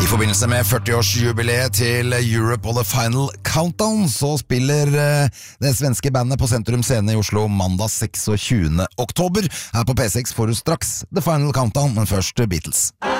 I forbindelse med 40-årsjubileet til Europe og The Final Countdown så spiller det svenske bandet på Sentrum Scene i Oslo mandag 26. oktober. Her på P6 får du straks The Final Countdown, men først Beatles.